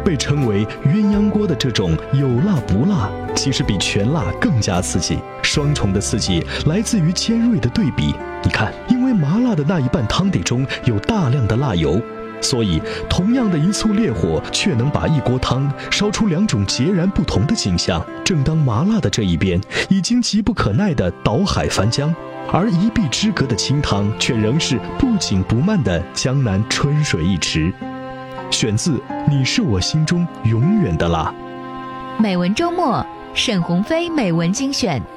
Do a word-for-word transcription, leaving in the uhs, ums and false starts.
被称为鸳鸯锅的这种有辣不辣，其实比全辣更加刺激。双重的刺激来自于尖锐的对比。你看，因为麻辣的那一半汤底中有大量的辣油，所以同样的一簇烈火，却能把一锅汤烧出两种截然不同的景象。正当麻辣的这一边已经急不可耐地倒海翻江，而一壁之隔的清汤却仍是不紧不慢的江南春水一池。选自《你是我心中永远的辣》。 美文周末，沈鸿飞美文精选。